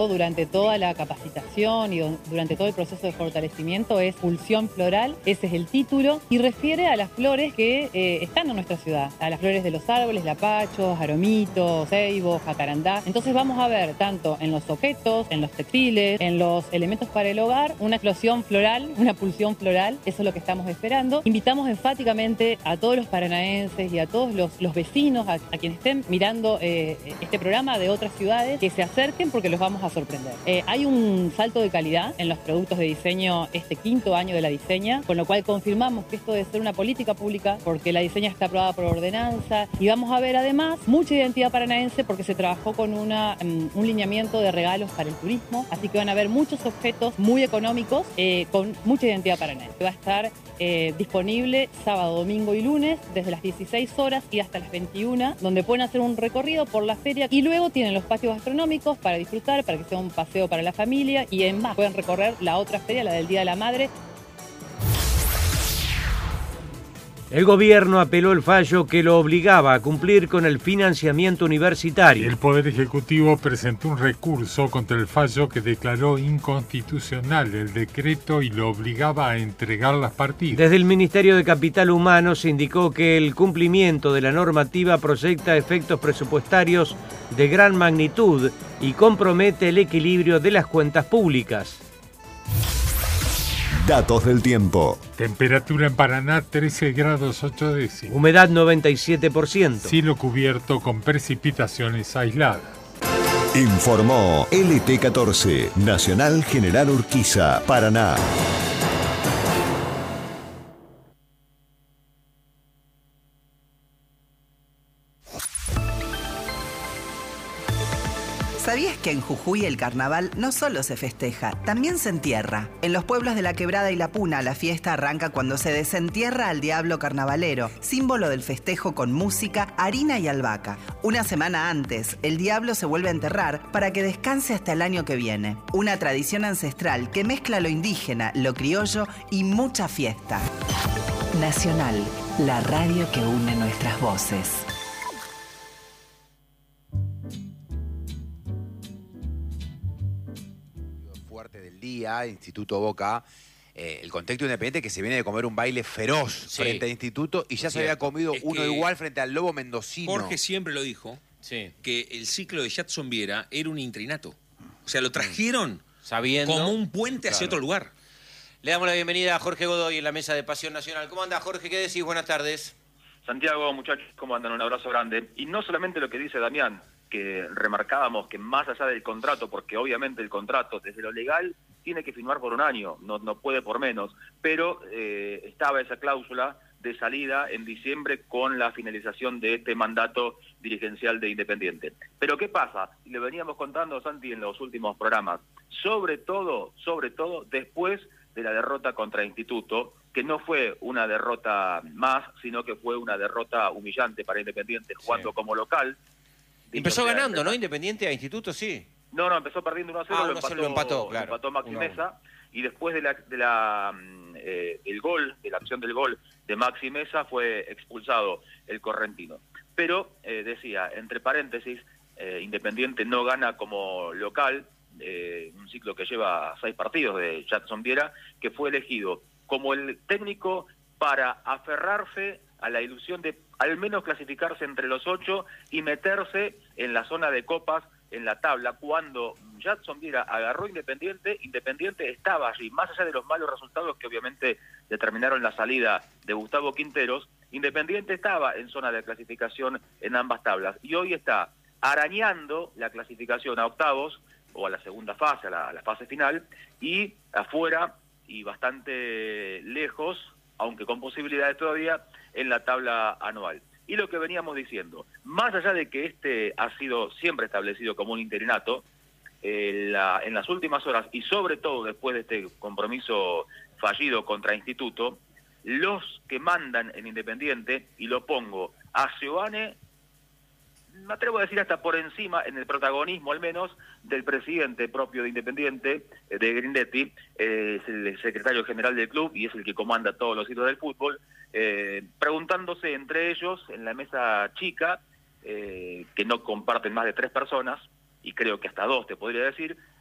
Durante toda la capacitación y durante todo el proceso de fortalecimiento es pulsión floral, ese es el título, y refiere a las flores que están en nuestra ciudad, a las flores de los árboles, lapachos, aromitos, ceibo, jacarandá. Entonces vamos a ver tanto en los objetos, en los textiles, en los elementos para el hogar, una eclosión floral, una pulsión floral, eso es lo que estamos esperando. Invitamos enfáticamente a todos los paranaenses y a todos los vecinos, a quienes estén mirando este programa de otras ciudades, que se acerquen porque los vamos a sorprender. Hay un salto de calidad en los productos de diseño este quinto año de la diseña, con lo cual confirmamos que esto debe ser una política pública porque la diseña está aprobada por ordenanza y vamos a ver además mucha identidad paranaense porque se trabajó con un lineamiento de regalos para el turismo, así que van a haber muchos objetos muy económicos con mucha identidad paranaense. Va a estar disponible sábado, domingo y lunes desde las 16 horas y hasta las 21, donde pueden hacer un recorrido por la feria y luego tienen los patios gastronómicos para disfrutar, para que sea un paseo para la familia y en más pueden recorrer la otra feria, la del Día de la Madre. El gobierno apeló el fallo que lo obligaba a cumplir con el financiamiento universitario. El Poder Ejecutivo presentó un recurso contra el fallo que declaró inconstitucional el decreto y lo obligaba a entregar las partidas. Desde el Ministerio de Capital Humano se indicó que el cumplimiento de la normativa proyecta efectos presupuestarios de gran magnitud y compromete el equilibrio de las cuentas públicas. Datos del tiempo. Temperatura en Paraná 13 grados 8 décimos. Humedad 97%. Cielo cubierto con precipitaciones aisladas. Informó LT14, Nacional General Urquiza, Paraná. ¿Sabías que en Jujuy el carnaval no solo se festeja, también se entierra? En los pueblos de La Quebrada y La Puna, la fiesta arranca cuando se desentierra al diablo carnavalero, símbolo del festejo con música, harina y albahaca. Una semana antes, el diablo se vuelve a enterrar para que descanse hasta el año que viene. Una tradición ancestral que mezcla lo indígena, lo criollo y mucha fiesta. Nacional, la radio que une nuestras voces. Día, Instituto Boca, el contexto independiente que se viene de comer un baile feroz frente al Instituto y ya se había comido uno igual frente al Lobo Mendocino. Jorge siempre lo dijo, que el ciclo de Jadson Viera era un intrinato. O sea, lo trajeron sabiendo como un puente hacia otro lugar. Le damos la bienvenida a Jorge Godoy en la mesa de Pasión Nacional. ¿Cómo anda, Jorge? ¿Qué decís? Buenas tardes. Santiago, muchachos, ¿cómo andan? Un abrazo grande. Y no solamente lo que dice Damián, que remarcábamos que más allá del contrato, porque obviamente el contrato desde lo legal tiene que firmar por un año, no puede por menos, pero estaba esa cláusula de salida en diciembre con la finalización de este mandato dirigencial de Independiente. Pero ¿qué pasa? Y le veníamos contando, Santi, en los últimos programas, sobre todo, después de la derrota contra Instituto, que no fue una derrota más, sino que fue una derrota humillante para Independiente, jugando como local. Empezó ganando, ¿no? Independiente a Instituto, sí. No, empezó perdiendo 1-0, lo empató, claro. Lo empató Maxi Mesa, y después del gol, de la acción del gol de Maxi Mesa, fue expulsado el correntino. Pero, decía, entre paréntesis, Independiente no gana como local, un ciclo que lleva 6 partidos de Jadson Viera, que fue elegido como el técnico para aferrarse a la ilusión de al menos clasificarse entre los 8 y meterse en la zona de copas en la tabla. Cuando Jadson Viera agarró Independiente estaba allí, más allá de los malos resultados que obviamente determinaron la salida de Gustavo Quinteros. Independiente estaba en zona de clasificación en ambas tablas y hoy está arañando la clasificación a octavos o a la segunda fase, a la fase final, y afuera y bastante lejos, aunque con posibilidades todavía, en la tabla anual. Y lo que veníamos diciendo, más allá de que este ha sido siempre establecido como un interinato, en las últimas horas, y sobre todo después de este compromiso fallido contra Instituto, los que mandan en Independiente, y lo pongo a Seoane, me atrevo a decir hasta por encima, en el protagonismo al menos, del presidente propio de Independiente, de Grindetti, es el secretario general del club y es el que comanda todos los hitos del fútbol, preguntándose entre ellos, en la mesa chica, que no comparten más de 3 personas, y creo que hasta 2 te podría decir,